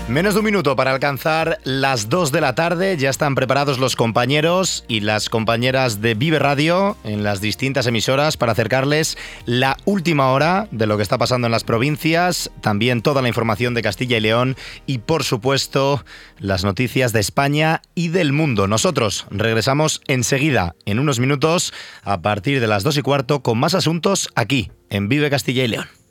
Menos de un minuto para alcanzar las 2 de la tarde. Ya están preparados los compañeros y las compañeras de Vive Radio en las distintas emisoras para acercarles la última hora de lo que está pasando en las provincias, también toda la información de Castilla y León y, por supuesto, las noticias de España y del mundo. Nosotros regresamos enseguida, en unos minutos, a partir de las 2:15, con más asuntos aquí, en Vive Castilla y León.